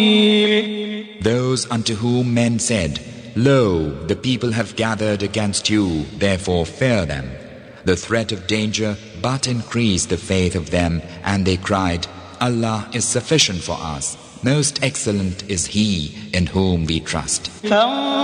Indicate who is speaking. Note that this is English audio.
Speaker 1: Those unto whom men said, Lo, the people have gathered against you, therefore fear them. The threat of danger but increased the faith of them, and they cried, Allah is sufficient for us. Most excellent is He in whom we trust.